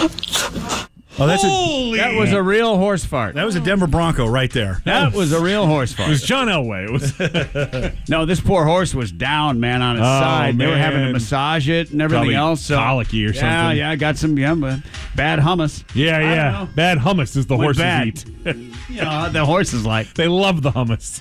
Oh, that was a real horse fart. That was a Denver Bronco right there. That was a real horse fart. It was John Elway. It was No, this poor horse was down, man, on its side. They were having to massage it and everything Probably else. So, colicky or something. Yeah, got some bad hummus. Yeah. Bad hummus is the Went horses bad. eat. The horses like. They love the hummus.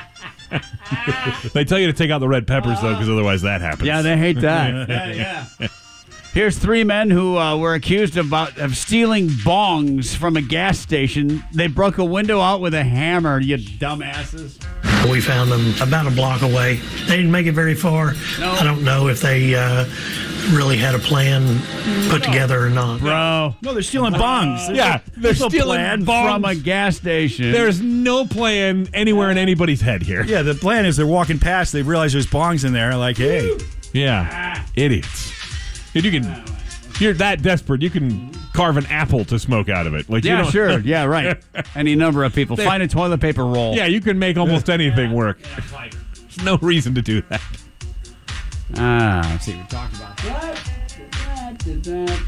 They tell you to take out the red peppers, though, because otherwise that happens. Yeah, they hate that. yeah. Here's 3 men who were accused of stealing bongs from a gas station. They broke a window out with a hammer, you dumbasses. We found them about a block away. They didn't make it very far. No. I don't know if they really had a plan put together or not. Bro. No, they're stealing bongs. Yeah, they're There's no stealing plan bongs from a gas station. There's no plan anywhere in anybody's head here. Yeah, the plan is they're walking past. They realize there's bongs in there. Like, hey. Yeah, idiots. Dude, you're that desperate, you can carve an apple to smoke out of it. Like, Yeah, sure. Yeah, right. Any number of people. Find a toilet paper roll. Yeah, you can make almost anything work. There's no reason to do that. Let's see. We talked about Did that.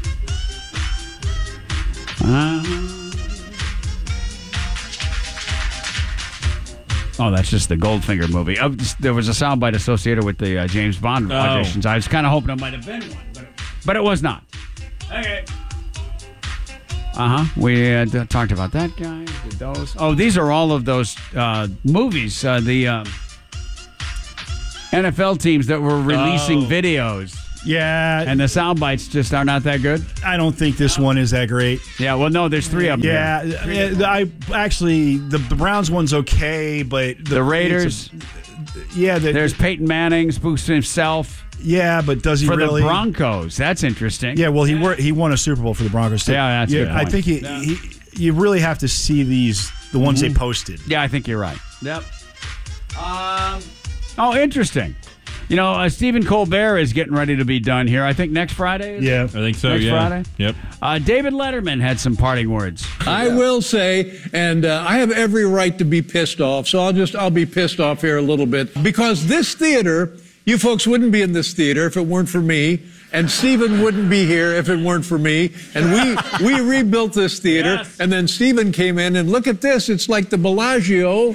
Oh, that's just the Goldfinger movie. There was a soundbite associated with the James Bond auditions. I was kind of hoping it might have been one, but it was not. Okay. We talked about that guy. Did those? Oh, these are all of those movies. The NFL teams that were releasing videos. Yeah. And the sound bites just are not that good? I don't think this one is that great. Yeah, well, no, there's 3 of them. Yeah. The Browns one's okay, but... The Raiders. There's Peyton Manning spooks himself. Yeah, but does he for really? For the Broncos. That's interesting. Yeah, well, he won a Super Bowl for the Broncos, too. Yeah, that's a good point. I think you really have to see the ones they posted. Yeah, I think you're right. Yep. Interesting. Stephen Colbert is getting ready to be done here. I think next Friday. I think so. Next Friday. Yep. David Letterman had some parting words. I will say, and I have every right to be pissed off, so I'll be pissed off here a little bit because this theater, you folks wouldn't be in this theater if it weren't for me. And Stephen wouldn't be here if it weren't for me. And we rebuilt this theater. Yes. And then Stephen came in and look at this. It's like the Bellagio.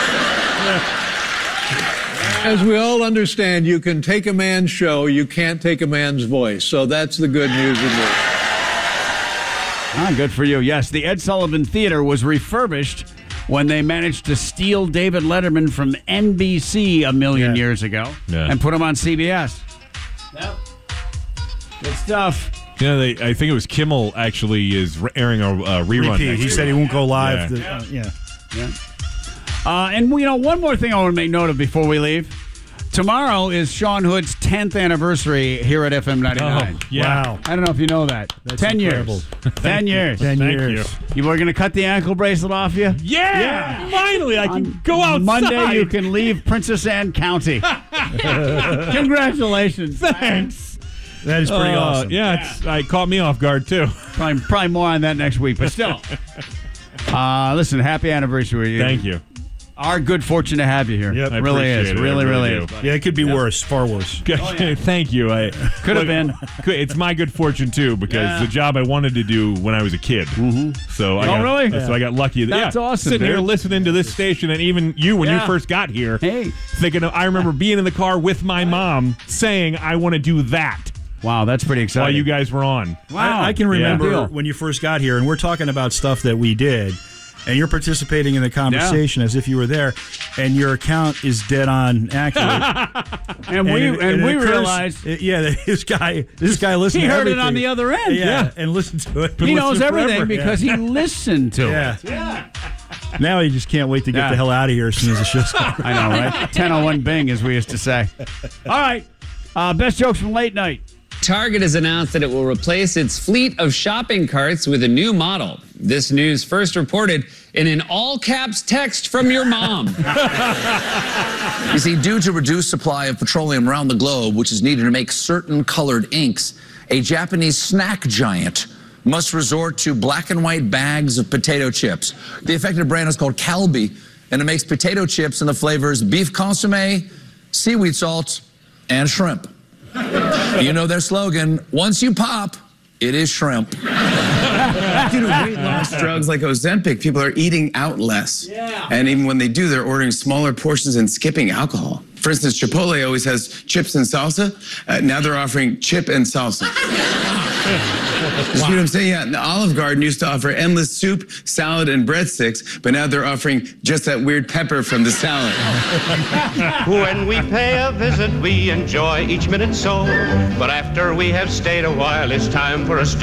As we all understand, you can take a man's show, you can't take a man's voice. So that's the good news of this. Good for you. Yes, the Ed Sullivan Theater was refurbished when they managed to steal David Letterman from NBC a million years ago and put him on CBS. Yep. Good stuff. I think it was Kimmel actually is airing a rerun. He said he won't go live. And one more thing I want to make note of before we leave. Tomorrow is Sean Hood's 10th anniversary here at FM 99. Oh, yeah. Wow. I don't know if you know that. That's 10 incredible. years. 10 years. 10 Thank years. You were going to cut the ankle bracelet off you? Yeah. Finally, I can go outside. Monday, you can leave Princess Anne County. Congratulations. Thanks. That is pretty awesome. Yeah, it caught me off guard, too. Probably more on that next week, but still. Listen, happy anniversary. Thank you. Our good fortune to have you here. Yep. It really is. It. Really do. is. Yeah, it could be worse, far worse. Thank you. Could have been. It's my good fortune, too, because the job I wanted to do when I was a kid. Mm-hmm. So really? So I got lucky. That's awesome. Sitting here listening to this station, and even you, when you first got here, thinking, I remember being in the car with my mom saying, I want to do that. Wow, that's pretty exciting. While you guys were on. Wow. I can remember when you first got here, and we're talking about stuff that we did, and you're participating in the conversation as if you were there, and your account is dead on accurate. and we realized, that this guy listened. He to heard everything. it on the other end. And listened to it. He knows everything because he listened to it. Yeah. Now he just can't wait to get the hell out of here as soon as the show's over. I know, right? 10:01 Bing, as we used to say. All right, best jokes from late night. Target has announced that it will replace its fleet of shopping carts with a new model. This news first reported in an all-caps text from your mom. You see, due to reduced supply of petroleum around the globe, which is needed to make certain colored inks, a Japanese snack giant must resort to black and white bags of potato chips. The affected brand is called Calbee, and it makes potato chips in the flavors beef consomme, seaweed salt, and shrimp. You know their slogan, once you pop, It is shrimp. Due to weight loss drugs like Ozempic, people are eating out less. Yeah. And even when they do, they're ordering smaller portions and skipping alcohol. For instance, Chipotle always has chips and salsa. Now they're offering chip and salsa. You see what I'm saying? Yeah, the Olive Garden used to offer endless soup, salad, and breadsticks, but now they're offering just that weird pepper from the salad. When we pay a visit, we enjoy each minute so. But after we have stayed a while, it's time for us to